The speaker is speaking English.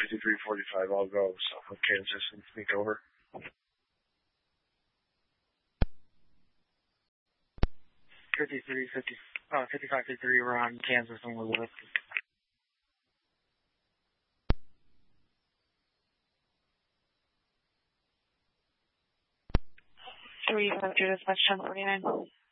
53:45. I'll go south of Kansas and sneak over. 55:53, we're on Kansas and Elizabeth. Three, 5, dispatch 1049.